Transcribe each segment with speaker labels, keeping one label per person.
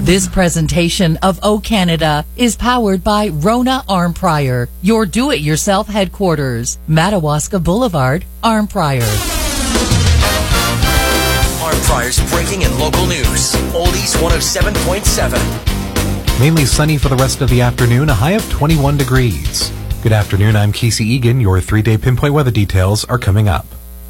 Speaker 1: This presentation of O Canada is powered by Rona Armprior, your do-it-yourself headquarters, Madawaska Boulevard, Armprior.
Speaker 2: Armprior's breaking and local news. Oldies 107.7.
Speaker 3: Mainly sunny for the rest of the afternoon, a high of 21 degrees. Good afternoon, I'm Casey Egan. Your 3-day pinpoint weather details are coming up.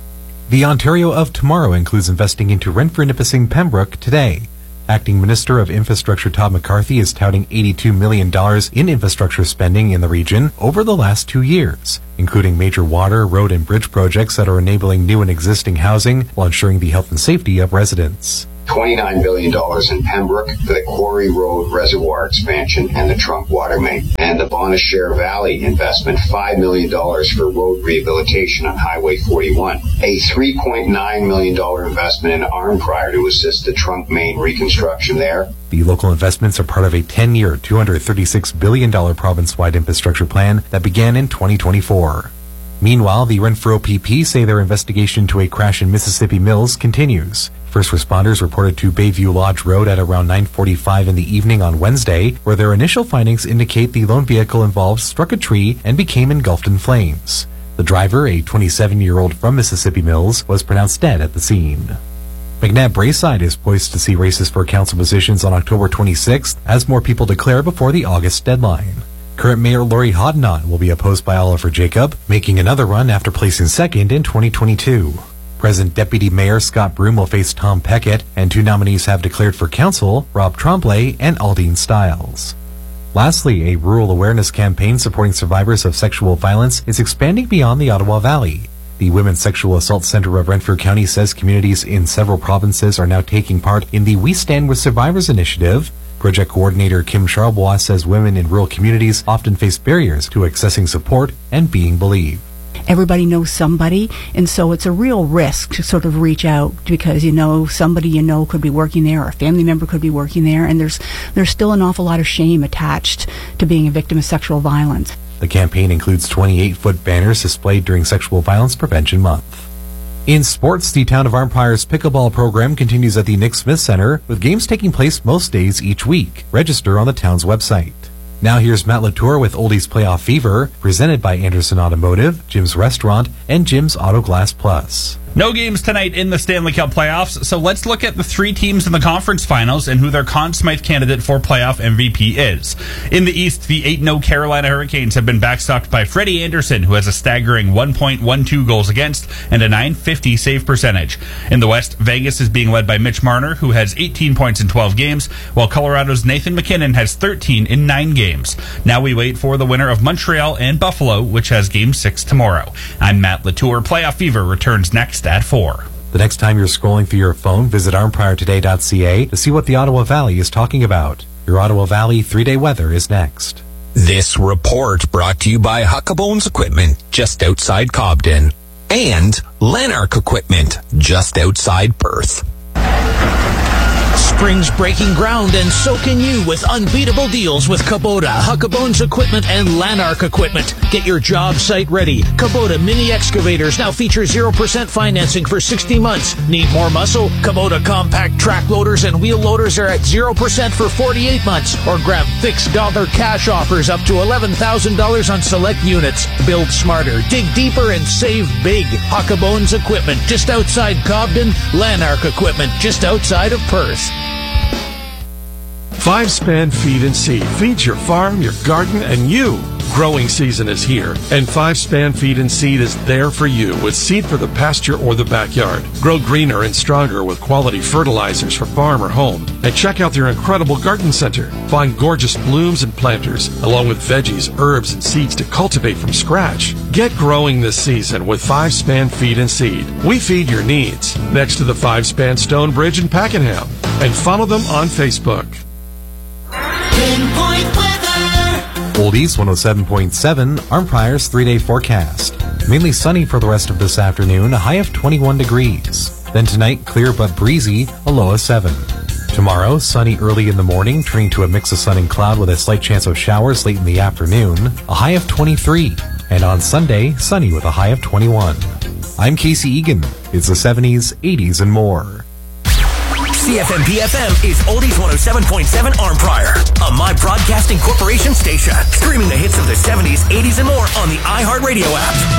Speaker 3: The Ontario of tomorrow includes investing into Renfrew, Nipissing, Pembroke today. Acting Minister of Infrastructure Todd McCarthy is touting $82 million in infrastructure spending in the region over the last 2 years, including major water, road, and bridge projects that are enabling new and existing housing while ensuring the health and safety of residents.
Speaker 4: $29 billion in Pembroke for the Quarry Road Reservoir expansion and the trunk water main. And the Bonnechere Valley investment, $5 million for road rehabilitation on Highway 41. A $3.9 million investment in Armprior to assist the trunk main reconstruction there.
Speaker 3: The local investments are part of a 10-year, $236 billion province-wide infrastructure plan that began in 2024. Meanwhile, the Renfrew OPP say their investigation into a crash in Mississippi Mills continues. First responders reported to Bayview Lodge Road at around 9:45 in the evening on Wednesday, where their initial findings indicate the lone vehicle involved struck a tree and became engulfed in flames. The driver, a 27-year-old from Mississippi Mills, was pronounced dead at the scene. McNabb Braeside is poised to see races for council positions on October 26th as more people declare before the August deadline. Current Mayor Laurie Hodnott will be opposed by Oliver Jacob, making another run after placing second in 2022. Present Deputy Mayor Scott Broom will face Tom Peckett, and 2 nominees have declared for council, Rob Tremblay and Aldine Stiles. Lastly, a rural awareness campaign supporting survivors of sexual violence is expanding beyond the Ottawa Valley. The Women's Sexual Assault Center of Renfrew County says communities in several provinces are now taking part in the We Stand With Survivors initiative. Project coordinator Kim Charlebois says women in rural communities often face barriers to accessing support and being believed.
Speaker 5: Everybody knows somebody, and so it's a real risk to sort of reach out because somebody could be working there, or a family member could be working there, and there's still an awful lot of shame attached to being a victim of sexual violence.
Speaker 3: The campaign includes 28-foot banners displayed during Sexual Violence Prevention Month. In sports, the Town of Armprior's pickleball program continues at the Nick Smith Center, with games taking place most days each week. Register on the town's website. Now here's Matt Latour with Oldies Playoff Fever, presented by Anderson Automotive, Jim's Restaurant, and Jim's Auto Glass Plus.
Speaker 6: No games tonight in the Stanley Cup playoffs, so let's look at the 3 teams in the conference finals and who their Conn Smythe candidate for playoff MVP is. In the East, the 8-0 Carolina Hurricanes have been backstopped by Freddie Anderson, who has a staggering 1.12 goals against and a .950 save percentage. In the West, Vegas is being led by Mitch Marner, who has 18 points in 12 games, while Colorado's Nathan MacKinnon has 13 in 9 games. Now we wait for the winner of Montreal and Buffalo, which has Game 6 tomorrow. I'm Matt Latour. Playoff Fever returns next at 4.
Speaker 3: The next time you're scrolling through your phone, visit armpriortoday.ca to see what the Ottawa Valley is talking about. Your Ottawa Valley 3-day weather is next.
Speaker 2: This report brought to you by Huckabones Equipment, just outside Cobden, and Lanark Equipment, just outside Perth.
Speaker 7: Spring's breaking ground, and so can you with unbeatable deals with Kubota, Huckabones Equipment, and Lanark Equipment. Get your job site ready. Kubota mini excavators now feature 0% financing for 60 months. Need more muscle? Kubota compact track loaders and wheel loaders are at 0% for 48 months. Or grab fixed dollar cash offers up to $11,000 on select units. Build smarter, dig deeper, and save big. Huckabones Equipment, just outside Cobden. Lanark Equipment, just outside of Perth.
Speaker 8: 5-Span Feed and Seed feeds your farm, your garden, and you. Growing season is here, and 5-Span Feed and Seed is there for you with seed for the pasture or the backyard. Grow greener and stronger with quality fertilizers for farm or home. And check out their incredible garden center. Find gorgeous blooms and planters, along with veggies, herbs, and seeds to cultivate from scratch. Get growing this season with 5-Span Feed and Seed. We feed your needs. Next to the 5-Span Stone Bridge in Pakenham. And follow them on Facebook.
Speaker 9: Pinpoint weather.
Speaker 3: Oldies 107.7, Armprior's 3-day forecast. Mainly sunny for the rest of this afternoon, a high of 21 degrees. Then tonight, clear but breezy, a low of 7. Tomorrow, sunny early in the morning, turning to a mix of sun and cloud with a slight chance of showers late in the afternoon, a high of 23. And on Sunday, sunny with a high of 21. I'm Casey Egan. It's the 70s, 80s, and more.
Speaker 9: CFMP-FM is Oldies 107.7 Arm Prior, a My Broadcasting Corporation station. Streaming the hits of the 70s, 80s, and more on the iHeartRadio app.